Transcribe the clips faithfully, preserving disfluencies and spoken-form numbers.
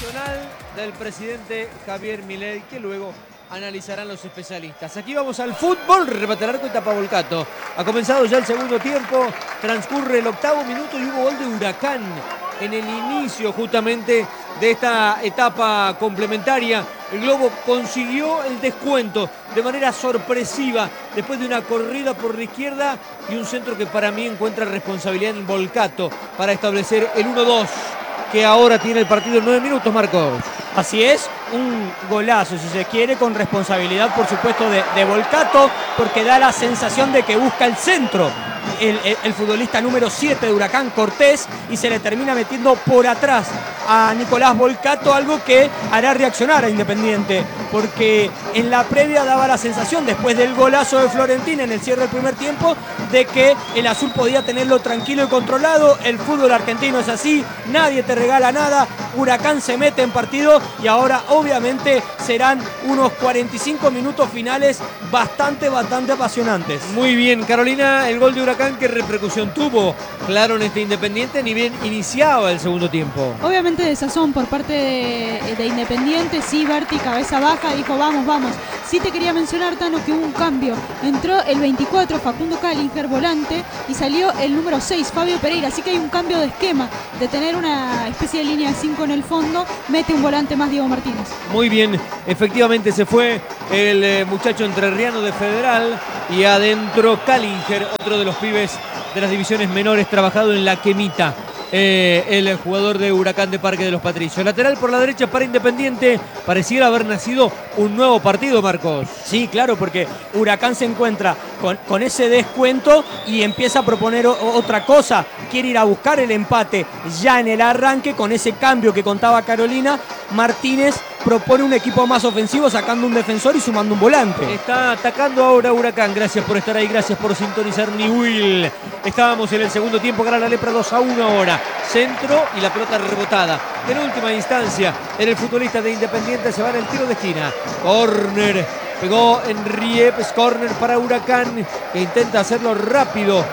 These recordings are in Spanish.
personal del presidente Javier Milei, que luego analizarán los especialistas. Aquí vamos al fútbol, remate al arco y tapa Volcato. Ha comenzado ya el segundo tiempo, transcurre el octavo minuto y hubo gol de Huracán en el inicio justamente de esta etapa complementaria. El Globo consiguió el descuento de manera sorpresiva después de una corrida por la izquierda y un centro que para mí encuentra responsabilidad en Volcato para establecer el uno dos que ahora tiene el partido en nueve minutos, Marcos. Así es, un golazo, si se quiere, con responsabilidad, por supuesto, de, de Volcato, porque da la sensación de que busca el centro. El, el, el futbolista número siete de Huracán, Cortés, y se le termina metiendo por atrás a Nicolás Volcato, algo que hará reaccionar a Independiente, porque en la previa daba la sensación, después del golazo de Florentín en el cierre del primer tiempo, de que el azul podía tenerlo tranquilo y controlado. El fútbol argentino es así, nadie te regala nada. Huracán se mete en partido y ahora obviamente serán unos cuarenta y cinco minutos finales bastante, bastante apasionantes. Muy bien, Carolina, el gol de Huracán, ¿qué repercusión tuvo? Claro, en este Independiente, ni bien iniciaba el segundo tiempo. Obviamente de sazón por parte de, de Independiente, sí, Berti, cabeza baja, dijo vamos, vamos. Sí te quería mencionar, Tano, que hubo un cambio. Entró el veinticuatro, Facundo Calinger, volante, y salió el número seis, Fabio Pereira. Así que hay un cambio de esquema, de tener una especie de línea cinco en el fondo, mete un volante más Diego Martínez. Muy bien, efectivamente se fue el eh, muchacho entrerriano de Federal y adentro Calinger, otro de los pibes de las divisiones menores, trabajado en la Quemita. Eh, el jugador de Huracán de Parque de los Patricios. Lateral por la derecha para Independiente. Pareciera haber nacido un nuevo partido, Marcos. Sí, claro, porque Huracán se encuentra con, con ese descuento y empieza a proponer o, otra cosa. Quiere ir a buscar el empate ya en el arranque con ese cambio que contaba Carolina. Martínez propone un equipo más ofensivo, sacando un defensor y sumando un volante. Está atacando ahora Huracán. Gracias por estar ahí, gracias por sintonizar Newell. Estábamos en el segundo tiempo, gana la Lepra dos a uno ahora. Centro y la pelota rebotada. En última instancia, en el futbolista de Independiente se va en el tiro de esquina. Corner. Pegó en Riepes, corner para Huracán, que intenta hacerlo rápido.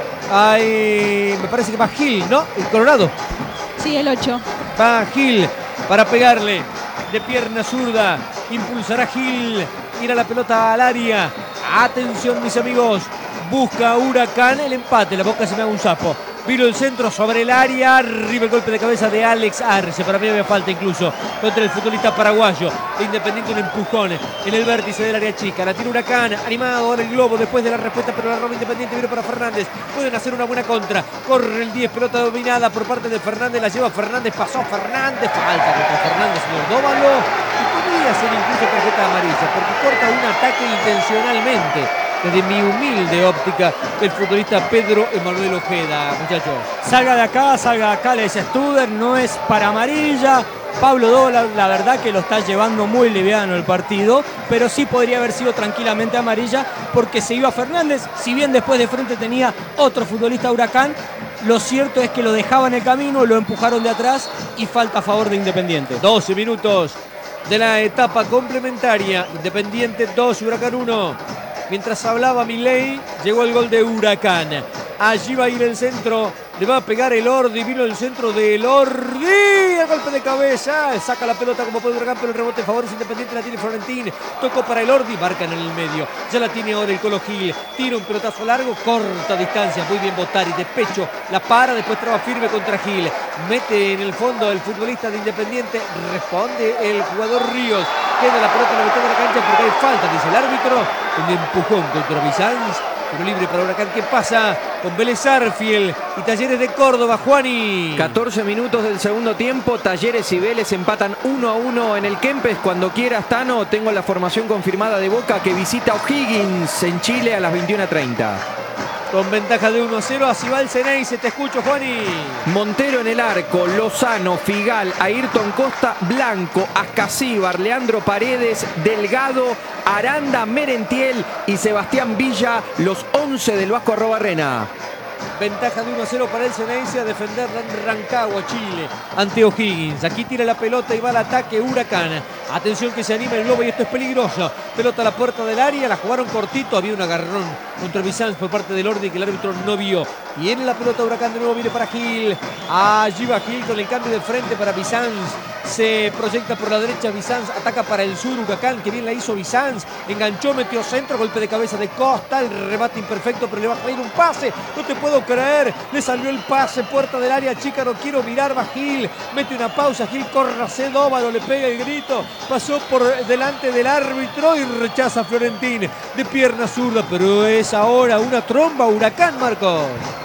Ahí, me parece que va Gil, ¿no? El Colorado. Sí, el ocho. Va Gil para pegarle de pierna zurda. Impulsará Gil. Tira la pelota al área. Atención, mis amigos. Busca Huracán el empate. La boca se me haga un sapo. Vino el centro sobre el área. Arriba el golpe de cabeza de Alex Arce. Para mí había falta incluso contra el futbolista paraguayo. Independiente, un empujón en el vértice del área chica. La tiene Huracán. Animado ahora el Globo después de la respuesta, pero la roba Independiente. Vino para Fernández. Pueden hacer una buena contra. Corre el diez. Pelota dominada por parte de Fernández. La lleva Fernández. Pasó Fernández. Falta contra Fernández, señor Dóvalo. Y podría ser incluso tarjeta amarilla porque corta un ataque intencionalmente. Desde mi humilde óptica, el futbolista Pedro Emanuel Ojeda, muchachos. Salga de acá, salga de acá, le dice Studer, no es para amarilla. Pablo Dólar, la verdad que lo está llevando muy liviano el partido, pero sí podría haber sido tranquilamente amarilla porque se iba Fernández, si bien después de frente tenía otro futbolista Huracán. Lo cierto es que lo dejaba en el camino, lo empujaron de atrás y falta a favor de Independiente. doce minutos de la etapa complementaria. Independiente dos, Huracán uno. Mientras hablaba Milei, llegó el gol de Huracán. Allí va a ir el centro. Le va a pegar el Ordi. Vino el centro del Ordi. El golpe de cabeza. Saca la pelota como puede Huracán, pero el rebote favorece Independiente. La tiene Florentín. Tocó para el Ordi. Marcan en el medio. Ya la tiene ahora el Colo Gil. Tira un pelotazo largo. Corta distancia. Muy bien Botari. De pecho. La para. Después traba firme contra Gil. Mete en el fondo el futbolista de Independiente. Responde el jugador Ríos. Queda la pelota en la mitad de la cancha porque hay falta, dice el árbitro. Un empujón contra Bizanz. Pero libre para Huracán. ¿Qué pasa con Vélez Arfiel y Talleres de Córdoba, Juani? catorce minutos del segundo tiempo. Talleres y Vélez empatan uno a uno en el Kempes. Cuando quieras, Tano, tengo la formación confirmada de Boca que visita O'Higgins en Chile a las veintiuna treinta. Con ventaja de uno a cero, así va el Ceneice. Te escucho, Juani. Montero en el arco, Lozano, Figal, Ayrton Costa, Blanco, Ascasíbar, Leandro Paredes, Delgado, Aranda, Merentiel y Sebastián Villa, los once del Vasco Arrobarrena. Ventaja de uno a cero para el Ceneice a defender Rancagua, Chile, ante O'Higgins. Aquí tira la pelota y va al ataque Huracán. Atención que se anima el globo y esto es peligroso. Pelota a la puerta del área, la jugaron cortito. Había un agarrón contra Bizanz por parte del Ordi que el árbitro no vio. Viene la pelota Huracán de nuevo, viene para Gil. Allí va Gil con el cambio de frente para Bizanz. Se proyecta por la derecha Bizanz, ataca para el sur Huracán, que bien la hizo Bizanz. Enganchó, metió centro, golpe de cabeza de Costa. El remate imperfecto, pero le va a pedir un pase. No te puedo creer. Le salió el pase, puerta del área chica, no quiero mirar, va Gil. Mete una pausa, Gil corre a Cedóvalo, le pega el grito. Pasó por delante del árbitro y rechaza a Florentín de pierna zurda, pero es ahora una tromba Huracán, Marcos.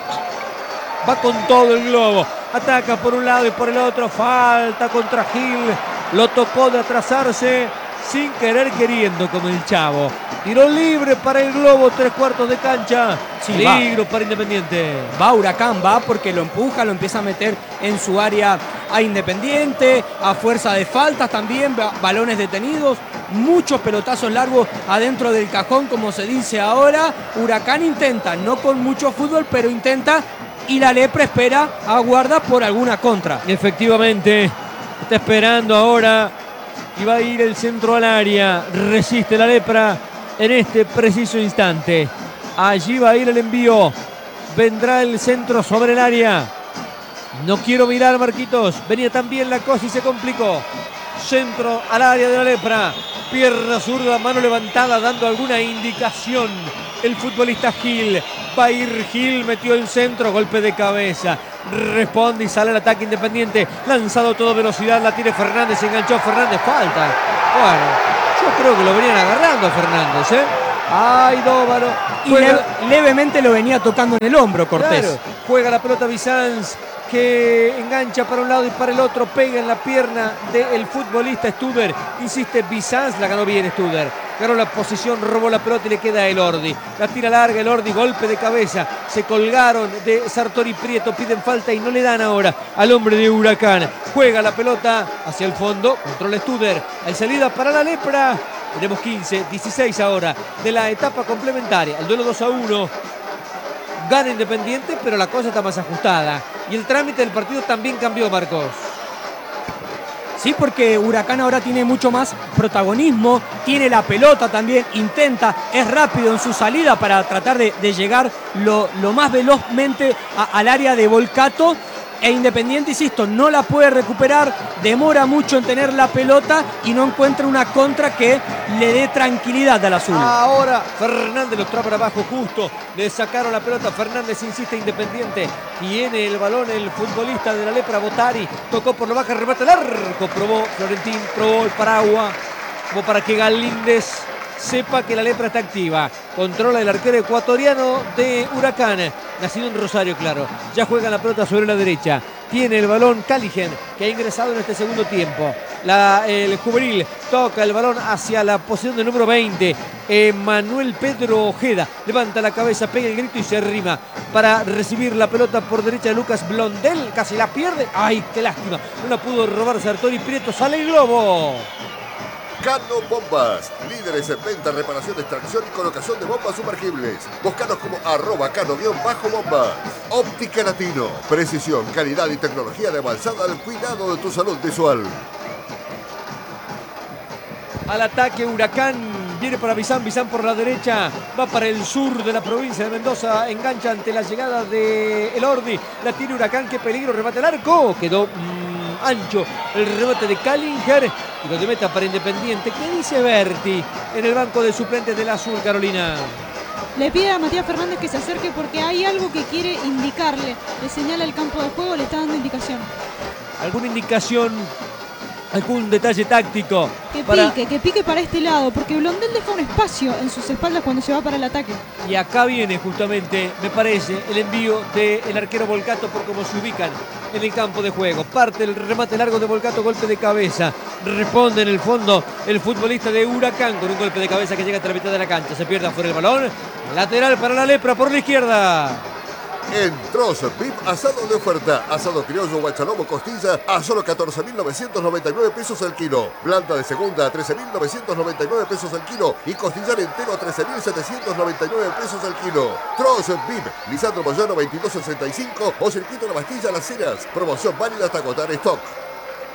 Va con todo el globo, ataca por un lado y por el otro, falta contra Gil, lo tocó de atrasarse sin querer queriendo como el Chavo. Tiro libre para el globo, tres cuartos de cancha, sí, peligro va para Independiente. Va Huracán, va porque lo empuja, lo empieza a meter en su área a Independiente, a fuerza de faltas también, balones detenidos, muchos pelotazos largos adentro del cajón, como se dice ahora. Huracán intenta, no con mucho fútbol, pero intenta, y la Lepra espera, aguarda por alguna contra. Efectivamente, está esperando ahora y va a ir el centro al área. Resiste la Lepra en este preciso instante. Allí va a ir el envío. Vendrá el centro sobre el área. No quiero mirar, Marquitos. Venía también la cosa y se complicó. Centro al área de la Lepra. Pierna zurda, mano levantada, dando alguna indicación. El futbolista Gil. Va a ir Gil, metió el centro, golpe de cabeza. Responde y sale el ataque Independiente. Lanzado a toda velocidad, la tiene Fernández, se enganchó Fernández, falta. Bueno, yo creo que lo venían agarrando a Fernández, ¿eh? Ay, Dóvalo. Y le, levemente lo venía tocando en el hombro Cortés. Claro, juega la pelota Bizanz, que engancha para un lado y para el otro, pega en la pierna del futbolista Studer. Insiste Bizanz, la ganó bien Studer. Ganó la posición, robó la pelota y le queda a Elordi. La tira larga Elordi, golpe de cabeza. Se colgaron de Sartori Prieto, piden falta y no le dan ahora al hombre de Huracán. Juega la pelota hacia el fondo, controla Studer. Hay salida para la Lepra. Tenemos quince, dieciséis ahora de la etapa complementaria. El duelo dos a uno. Gana Independiente, pero la cosa está más ajustada. Y el trámite del partido también cambió, Marcos. Sí, porque Huracán ahora tiene mucho más protagonismo, tiene la pelota también, intenta, es rápido en su salida para tratar de, de llegar lo, lo más velozmente a, al área de Volcato. E Independiente, insisto, no la puede recuperar, demora mucho en tener la pelota y no encuentra una contra que le dé tranquilidad al azul. Ahora Fernández lo trae para abajo justo, le sacaron la pelota, Fernández insiste Independiente, tiene el balón el futbolista de la Lepra, Botari, tocó por lo baja, remate el arco, probó Florentín, probó el paraguas, como para que Galíndez sepa que la Lepra está activa. Controla el arquero ecuatoriano de Huracán, nacido en Rosario, claro. Ya juega la pelota sobre la derecha. Tiene el balón Caligen, que ha ingresado en este segundo tiempo. La, el juvenil toca el balón hacia la posición del número veinte. Manuel Pedro Ojeda levanta la cabeza, pega el grito y se arrima para recibir la pelota por derecha de Lucas Blondel. Casi la pierde. ¡Ay, qué lástima! No la pudo robar Sartori Prieto. Sale el globo. Cano Bombas, líderes en venta, reparación, extracción y colocación de bombas sumergibles. Búscanos como arroba cano-bombas. Óptica Latino, precisión, calidad y tecnología de avanzada al cuidado de tu salud visual. Al ataque Huracán, viene para Bizán, Bizán por la derecha, va para el sur de la provincia de Mendoza, engancha ante la llegada de Elordi, la tiene Huracán, qué peligro, remate el arco, quedó mmm, ancho el remate de Calinger y lo de meta para Independiente. ¿Qué dice Berti en el banco de suplentes del azul, Carolina? Le pide a Matías Fernández que se acerque porque hay algo que quiere indicarle, le señala el campo de juego, le está dando indicación. ¿Alguna indicación? ¿Algún detalle táctico? Que para... pique, que pique para este lado, porque Blondel deja un espacio en sus espaldas cuando se va para el ataque. Y acá viene justamente, me parece, el envío del arquero Volcato por cómo se ubican en el campo de juego. Parte el remate largo de Volcato, golpe de cabeza. Responde en el fondo el futbolista de Huracán con un golpe de cabeza que llega hasta la mitad de la cancha. Se pierde afuera el balón. Lateral para la Lepra por la izquierda. En Troz V I P, asado de oferta. Asado criollo, guachalomo, costilla a solo catorce mil novecientos noventa y nueve pesos el kilo. Blanda de segunda a trece mil novecientos noventa y nueve pesos el kilo. Y costillar entero a trece mil setecientos noventa y nueve pesos el kilo. Troz V I P, Lisandro Moyano veintidós sesenta y cinco o Circuito La Bastilla Las Heras. Promoción válida hasta agotar stock.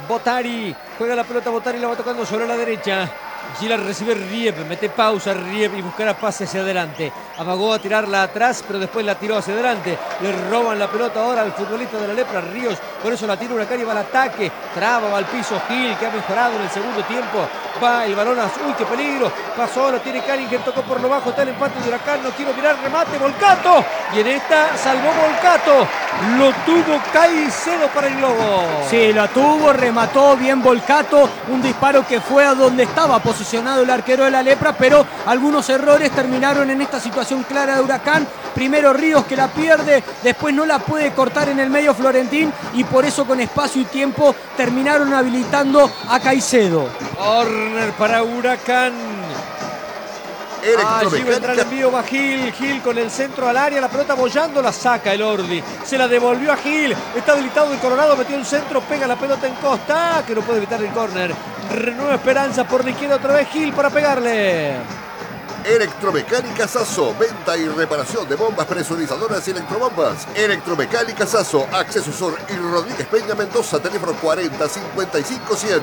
Botari. Juega la pelota Botari, la va tocando sobre la derecha. Allí la recibe Rieb, mete pausa Rieb y buscará pase hacia adelante. Amagó a tirarla atrás, pero después la tiró hacia adelante. Le roban la pelota ahora al futbolista de la Lepra, Ríos. Por eso la tira Huracán y va al ataque. Traba, va al piso Gil, que ha mejorado en el segundo tiempo. Va el balón a... ¡Uy, qué peligro! Pasó, lo tiene Calinger, tocó por lo bajo. Está el empate de Huracán, no quiero mirar, remate, Volcato. Y en esta salvó Volcato. Lo tuvo Caicedo para el Globo. Sí, la tuvo, remató bien Volcato. Un disparo que fue a donde estaba posicionado el arquero de la Lepra, pero algunos errores terminaron en esta situación clara de Huracán. Primero Ríos, que la pierde, después no la puede cortar en el medio Florentín, y por eso con espacio y tiempo terminaron habilitando a Caicedo. Corner para Huracán. Allí vendrá el envío, va Gil, Gil con el centro al área, la pelota bollando, la saca el Ordi, se la devolvió a Gil, está habilitado el Colorado, metió el centro, pega la pelota en Costa, que no puede evitar el córner. Renueva Esperanza por la izquierda, otra vez Gil para pegarle. Electromecánica Sasso, venta y reparación de bombas presurizadoras y electrobombas. Electromecánica Sasso, Acceso Sur y Rodríguez Peña Mendoza, teléfono cuarenta cincuenta y cinco cien.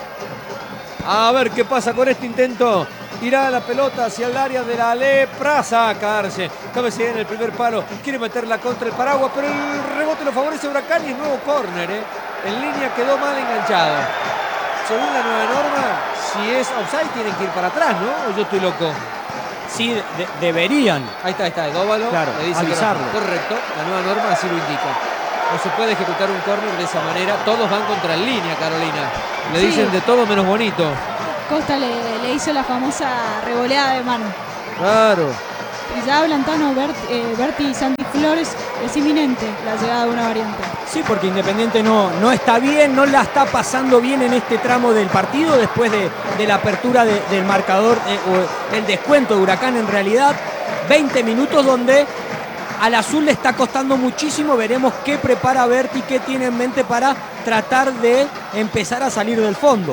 A ver qué pasa con este intento. Irá la pelota hacia el área de la Lepra, sacarse. Cabecea en el primer palo, quiere meterla contra el paraguas, pero el rebote lo favorece Huracán y es nuevo córner. ¿eh? En línea quedó mal enganchado. Según la nueva norma, si es offside tienen que ir para atrás, ¿no? ¿O yo estoy loco? Sí, de deberían. Ahí está, ahí está, Dóvalo. Claro, le dice avisarlo. Que no. Correcto, la nueva norma así lo indica. No se puede ejecutar un córner de esa manera. Todos van contra en línea, Carolina. Le Sí. dicen de todo menos bonito. Costa le, le hizo la famosa revoleada de mano. Claro. Y ya hablan Tano, Bert, eh, Berti y Santi Flores, es inminente la llegada de una variante. Sí, porque Independiente no, no está bien, no la está pasando bien en este tramo del partido después de, de la apertura de, del marcador, eh, o el descuento de Huracán en realidad. veinte minutos donde al azul le está costando muchísimo. Veremos qué prepara Berti, qué tiene en mente para tratar de empezar a salir del fondo.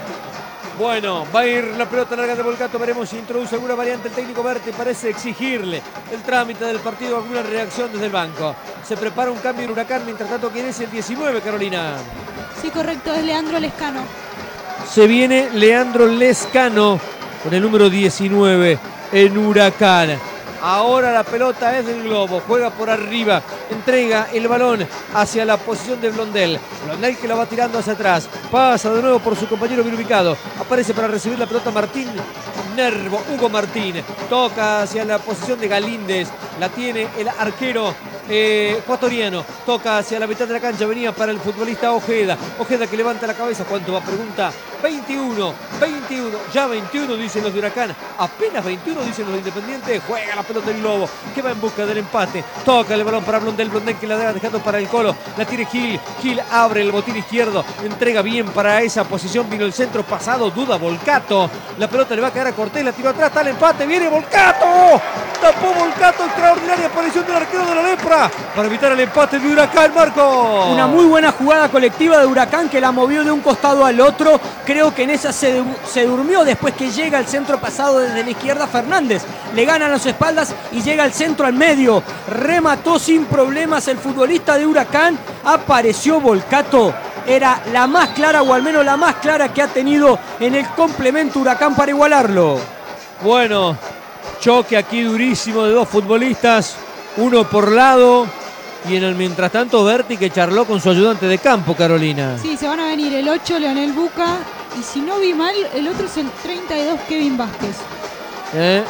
Bueno, va a ir la pelota larga de Volcato, veremos si introduce alguna variante el técnico Berti, parece exigirle el trámite del partido, alguna reacción desde el banco. Se prepara un cambio en Huracán, mientras tanto, ¿quién es el diecinueve, Carolina? Sí, correcto, es Leandro Lescano. Se viene Leandro Lescano con el número diecinueve en Huracán. Ahora la pelota es del Globo, juega por arriba, entrega el balón hacia la posición de Blondel. Blondel que la va tirando hacia atrás, pasa de nuevo por su compañero bien ubicado. Aparece para recibir la pelota Martín Nervo, Hugo Martín. Toca hacia la posición de Galíndez, la tiene el arquero eh, ecuatoriano. Toca hacia la mitad de la cancha, venía para el futbolista Ojeda. Ojeda que levanta la cabeza, ¿cuánto va? Pregunta. veintiuno, veintiuno, ya veintiuno dicen los de Huracán, apenas veintiuno dicen los de Independiente. Juega la pelota del Globo, que va en busca del empate. Toca el balón para Blondel, Blondel que la deja dejando para el Colo, la tiene Gil, Gil abre el botín izquierdo, entrega bien para esa posición, vino el centro pasado, duda Volcato, la pelota le va a caer a Cortés, la tiró atrás, está el empate, viene Volcato, tapó Volcato, extraordinaria aparición del arquero de la Lepra para evitar el empate de Huracán, Marco. Una muy buena jugada colectiva de Huracán que la movió de un costado al otro. Creo que en esa se, se durmió después que llega el centro pasado desde la izquierda Fernández. Le ganan las espaldas y llega el centro al medio. Remató sin problemas el futbolista de Huracán. Apareció Volcato. Era la más clara, o al menos la más clara que ha tenido en el complemento Huracán para igualarlo. Bueno, choque aquí durísimo de dos futbolistas. Uno por lado. Y en el mientras tanto Berti que charló con su ayudante de campo, Carolina. Sí, se van a venir el ocho, Leonel Buca. Y si no vi mal, el otro es el treinta y dos, Kevin Vázquez. ¿Eh?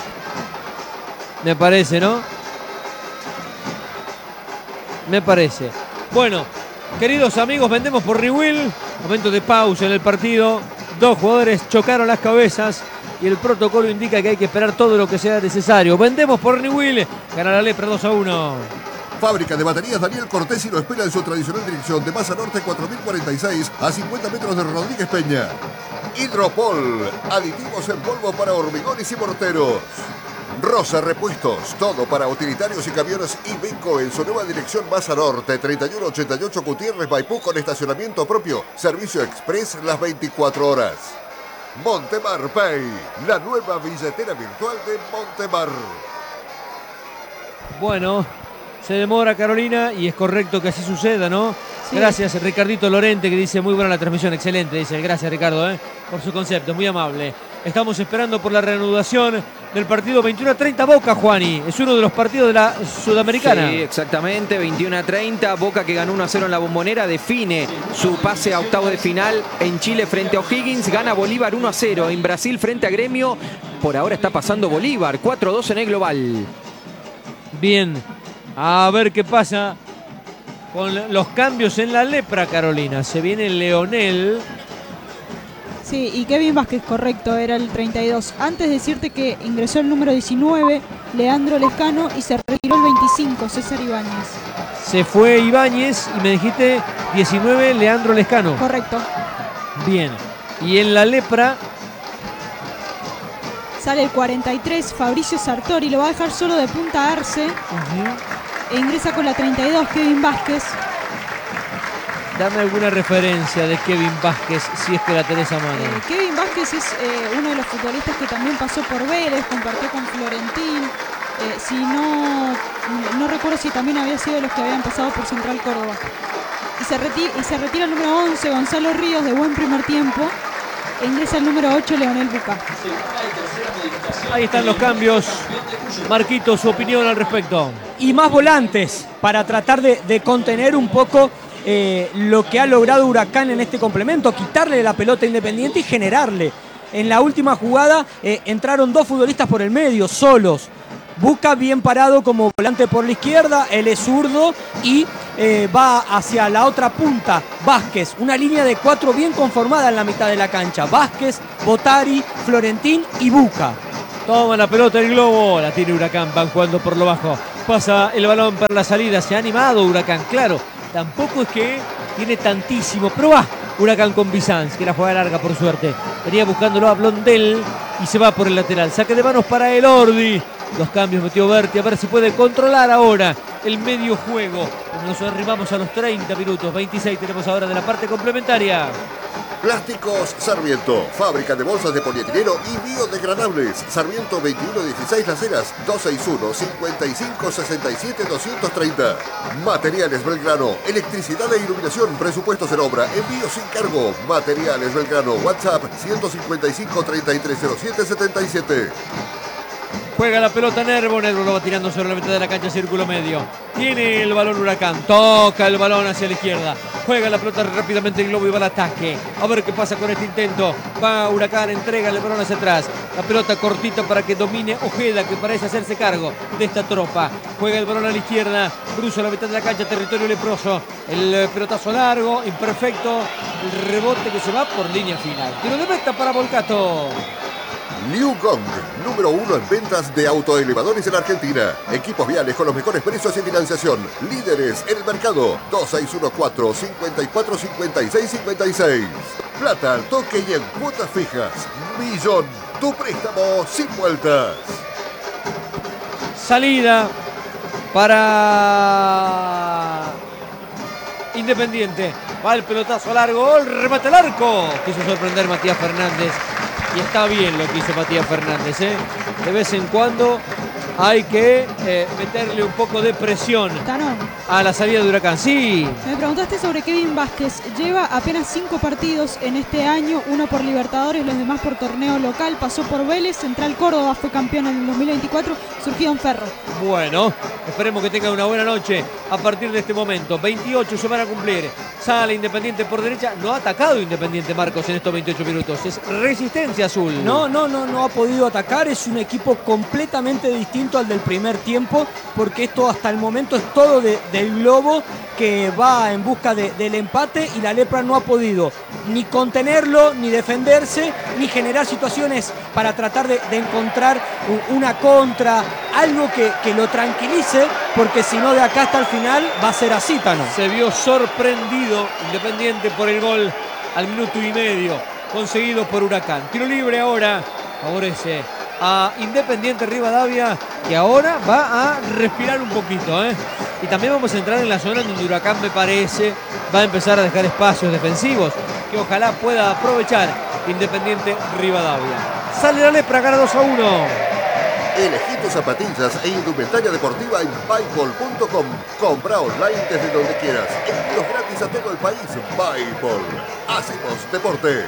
Me parece, ¿no? Me parece. Bueno, queridos amigos, vendemos por Rewill. Momento de pausa en el partido. Dos jugadores chocaron las cabezas y el protocolo indica que hay que esperar todo lo que sea necesario. Vendemos por Rewill. Gana la Lepra dos a uno. Fábrica de baterías Daniel Cortés y lo espera en su tradicional dirección de Masa Norte cuatro mil cuarenta y seis a cincuenta metros de Rodríguez Peña. Hidropol, aditivos en polvo para hormigones y morteros. Rosa Repuestos, todo para utilitarios y camiones Iveco en su nueva dirección Masa Norte, treinta y uno ochenta y ocho Gutiérrez Maipú con estacionamiento propio. Servicio express las veinticuatro horas. Montemar Pay, la nueva billetera virtual de Montemar. Bueno, se demora Carolina y es correcto que así suceda, ¿no? Sí. Gracias, Ricardito Lorente, que dice muy buena la transmisión, excelente, dice, gracias Ricardo, ¿eh? por su concepto, muy amable. Estamos esperando por la reanudación del partido veintiuno a treinta Boca, Juani. Es uno de los partidos de la Sudamericana. Sí, exactamente, veintiuno a treinta. Boca, que ganó uno a cero en la Bombonera, define su pase a octavos de final en Chile frente a O'Higgins. Gana Bolívar uno a cero. En Brasil frente a Gremio. Por ahora está pasando Bolívar, cuatro a dos en el global. Bien, a ver qué pasa con los cambios en la lepra, Carolina. Se viene Leonel. Sí, y Kevin Vázquez, correcto, era el treinta y dos. Antes decirte que ingresó el número diecinueve, Leandro Lescano, y se retiró el veinticinco, César Ibáñez. Se fue Ibáñez y me dijiste diecinueve, Leandro Lescano. Correcto. Bien, y en la lepra sale el cuarenta y tres, Fabricio Sartori, lo va a dejar solo de punta a Arce. uh-huh. E ingresa con la treinta y dos, Kevin Vázquez. Dame alguna referencia de Kevin Vázquez, si es que la tenés a mano. Eh, Kevin Vázquez es eh, uno de los futbolistas que también pasó por Vélez, compartió con Florentín. Eh, si no, no recuerdo si también había sido de los que habían pasado por Central Córdoba. Y se, retira, y se retira el número once, Gonzalo Ríos, de buen primer tiempo. E ingresa el número ocho, Leonel Buca. Ahí están los cambios. Marquito, su opinión al respecto. Y más volantes para tratar de, de contener un poco eh, lo que ha logrado Huracán en este complemento, quitarle la pelota a Independiente y generarle. En la última jugada eh, entraron dos futbolistas por el medio, solos. Buca bien parado como volante por la izquierda, él es zurdo y eh, va hacia la otra punta, Vázquez. Una línea de cuatro bien conformada en la mitad de la cancha. Vázquez, Botari, Florentín y Buca. Toma la pelota el globo, la tiene Huracán, van jugando por lo bajo. Pasa el balón para la salida, se ha animado Huracán, claro. Tampoco es que tiene tantísimo, pero va Huracán con Bizanz, que la juega larga por suerte. Venía buscándolo a Blondel y se va por el lateral. Saque de manos para el Ordi. Los cambios metió Berti, a ver si puede controlar ahora el medio juego. Nos arribamos a los treinta minutos, veintiséis tenemos ahora de la parte complementaria. Plásticos Sarmiento, fábrica de bolsas de polietileno y biodegradables. Sarmiento veintiuno dieciséis Las Heras, dos seis uno, cinco cinco, seis siete, dos tres cero. Materiales Belgrano, electricidad e iluminación, presupuestos en obra, envío sin cargo. Materiales Belgrano, WhatsApp ciento cincuenta y cinco, treinta y tres cero siete, setenta y siete. Juega la pelota Nervo, Nervo lo va tirando sobre la mitad de la cancha, círculo medio. Tiene el balón Huracán, toca el balón hacia la izquierda. Juega la pelota rápidamente el globo y va al ataque. A ver qué pasa con este intento. Va Huracán, entrega el balón hacia atrás. La pelota cortita para que domine Ojeda, que parece hacerse cargo de esta tropa. Juega el balón a la izquierda, cruza la mitad de la cancha, territorio leproso. El pelotazo largo, imperfecto. El rebote que se va por línea final. Tiro de meta para Volcato. Liu Gong, número uno en ventas de autoelevadores en Argentina. Equipos viales con los mejores precios y financiación. Líderes en el mercado. dos seis uno cuatro, cinco cuatro, cinco seis, cinco seis. Plata al toque y en cuotas fijas. Millón. Tu préstamo sin vueltas. Salida para Independiente. Va el pelotazo largo. Gol, remate al arco. Quiso sorprender Matías Fernández. Y está bien lo que hizo Matías Fernández, ¿eh? De vez en cuando hay que eh, meterle un poco de presión Tano, a la salida de Huracán. Sí. me preguntaste sobre Kevin Vázquez. Lleva apenas cinco partidos en este año, uno por Libertadores, los demás por torneo local. Pasó por Vélez, Central Córdoba, fue campeón en el dos mil veinticuatro, surgió en Ferro. Bueno, esperemos que tenga una buena noche a partir de este momento. veintiocho se van a cumplir. Sale Independiente por derecha. No ha atacado Independiente, Marcos, en estos veintiocho minutos. Es resistencia azul. No, no, no, no ha podido atacar. Es un equipo completamente distinto al del primer tiempo, porque esto hasta el momento es todo de, del globo, que va en busca de, del empate, y la lepra no ha podido ni contenerlo, ni defenderse, ni generar situaciones para tratar de, de encontrar una contra, algo que, que lo tranquilice, porque si no de acá hasta el final va a ser así, Tano. Se vio sorprendido Independiente por el gol al minuto y medio conseguido por Huracán. Tiro libre ahora favorece a Independiente Rivadavia, que ahora va a respirar un poquito, ¿eh? Y también vamos a entrar en la zona donde Huracán, me parece, va a empezar a dejar espacios defensivos que ojalá pueda aprovechar Independiente Rivadavia. Sale la lepra, gana dos a uno. Elegí tus zapatillas e indumentaria deportiva en Byball punto com. Compra online desde donde quieras. Envíos gratis a todo el país. Byball. Hacemos deporte.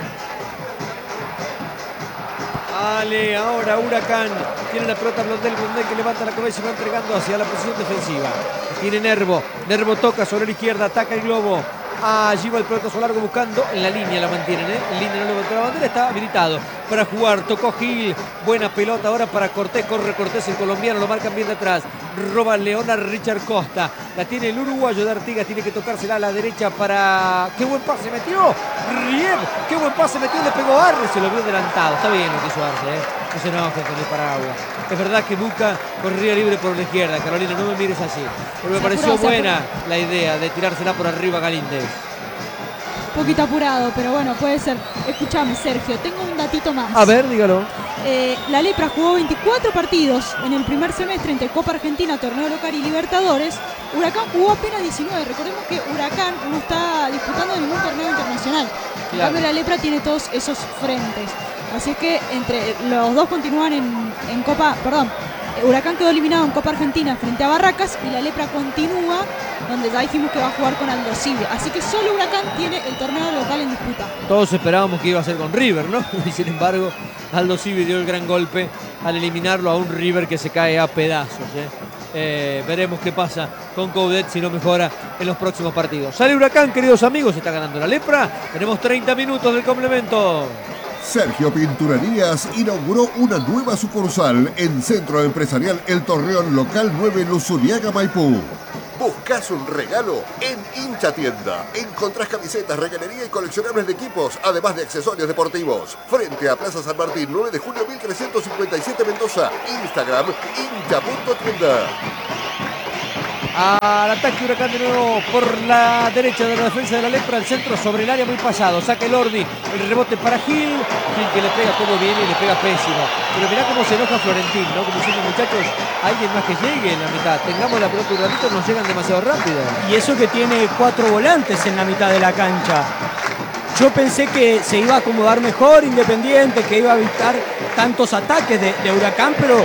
Ale, ahora Huracán. Tiene la pelota Blondel, Blondel que levanta la cabeza y va entregando hacia la posición defensiva. Tiene Nervo. Nervo toca sobre la izquierda, ataca el globo. Allí va el pelotazo largo buscando. En la línea la mantienen, ¿eh? En línea no levantó la bandera, está habilitado para jugar. Tocó Gil. Buena pelota ahora para Cortés. Corre Cortés, el colombiano, lo marcan bien de atrás. Roba Leonard Richard Costa. La tiene el uruguayo de Artigas. Tiene que tocársela a la derecha para... ¡Qué buen pase metió! Riev. ¡Qué buen pase metió! Le pegó a Arre. Se lo vio adelantado. Está bien lo que hizo Arce, ¿eh? No se enoje con el paraguas. Es verdad que Buca corría libre por la izquierda. Carolina, no me mires así. Pero me Se pareció apuró, se buena la idea de tirársela por arriba a Galíndez. Un poquito apurado, pero bueno, puede ser. Escúchame, Sergio, tengo un datito más. A ver, dígalo. Eh, la Lepra jugó veinticuatro partidos en el primer semestre entre Copa Argentina, Torneo Local y Libertadores. Huracán jugó apenas diecinueve. Recordemos que Huracán no está disputando ningún torneo internacional. En Claro. cambio, la Lepra tiene todos esos frentes. Así es que entre los dos continúan en, en Copa, perdón, Huracán quedó eliminado en Copa Argentina frente a Barracas y la Lepra continúa, donde ya dijimos que va a jugar con Aldo Civi. Así que solo Huracán tiene el torneo local en disputa. Todos esperábamos que iba a ser con River, ¿no? Y sin embargo, Aldo Civi dio el gran golpe al eliminarlo a un River que se cae a pedazos, ¿eh? Eh, veremos qué pasa con Coudet si no mejora en los próximos partidos. Sale Huracán, queridos amigos, está ganando la Lepra. Tenemos treinta minutos del complemento. Sergio Pinturerías inauguró una nueva sucursal en Centro Empresarial El Torreón Local nueve Luzuriaga, Maipú. ¿Buscas un regalo? En Hincha Tienda encontrás camisetas, regalería y coleccionables de equipos, además de accesorios deportivos. Frente a Plaza San Martín, nueve de junio mil trescientos cincuenta y siete Mendoza. Instagram, hincha punto tienda. Al ataque Huracán de nuevo por la derecha de la defensa de la Lepra, el centro sobre el área muy pasado, saca el Ordi, el rebote para Gil, Gil que le pega como viene y le pega pésimo, pero mirá cómo se enoja Florentín, ¿no? Como diciendo, muchachos, alguien más que llegue en la mitad, tengamos la pelota un ratito, nos llegan demasiado rápido. Y eso que tiene cuatro volantes en la mitad de la cancha. Yo pensé que se iba a acomodar mejor Independiente, que iba a evitar tantos ataques de, de Huracán, pero